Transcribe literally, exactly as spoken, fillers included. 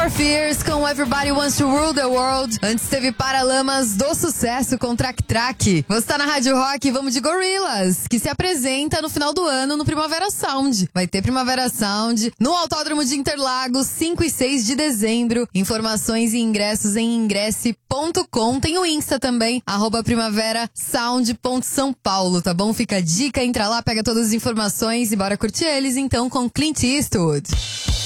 for Fears com Everybody Wants to Rule the World. Antes teve Paralamas do Sucesso com Track Track. Você tá na Rádio Rock, vamos de Gorillaz, que se apresenta no final do ano no Primavera Sound. Vai ter Primavera Sound no Autódromo de Interlagos, cinco e seis de dezembro. Informações e ingressos em ingresse ponto com. Tem o Insta também, arroba primavera sound ponto são paulo, tá bom? Fica a dica, entra lá, pega todas as informações e bora curtir eles então com Clint Eastwood.